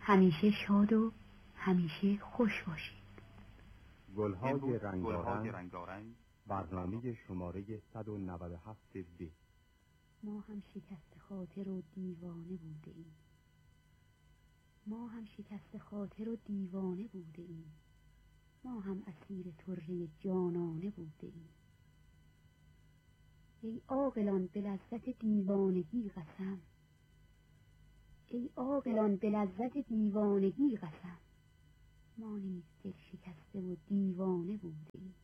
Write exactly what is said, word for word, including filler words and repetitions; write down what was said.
همیشه شاد و همیشه خوش باشید. گلهای رنگارنگ برنامه شماره صد و نود و هفت ب. ما هم شکست خاطر و دیوانه بوده ایم. ما هم شکست خاطر و دیوانه بوده ایم. ما هم اسیر طره جانانه بوده ایم. ای عاقلان به لذت دیوانگی قسم، ای عاقلان به لذت دیوانگی قسم، ما نیز دل شکسته و دیوانه بوده ایم.